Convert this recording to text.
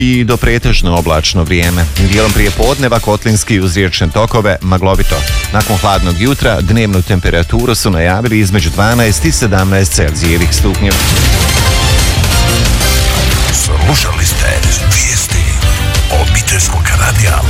I do pretežno oblačno vrijeme. Dijelom prije podneva kotlinski uz riječne tokove maglovito. Nakon hladnog jutra dnevnu temperaturu su najavili između 12 i 17 Celzijevih stupnjeva. Slušali ste vijesti obiteljskog radija